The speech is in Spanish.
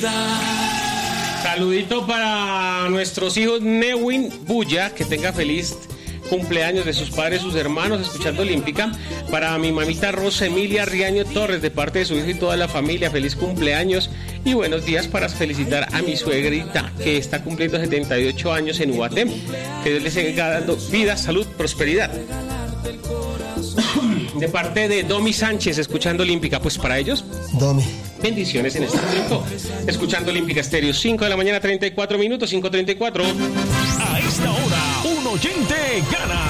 Saludito para nuestros hijos Newin Bulla, que tenga feliz cumpleaños de sus padres, sus hermanos, escuchando Olímpica. Para mi mamita Rosa Emilia Riaño Torres, de parte de su hijo y toda la familia, feliz cumpleaños. Y buenos días para felicitar a mi suegrita, que está cumpliendo 78 años en Ubaté. Que Dios les siga dando vida, salud, prosperidad. De parte de Domi Sánchez, escuchando Olímpica, pues para ellos, Domi, bendiciones en este momento. Escuchando Olímpica Estéreo, 5 de la mañana, 34 minutos, 5:34. A esta hora, un oyente gana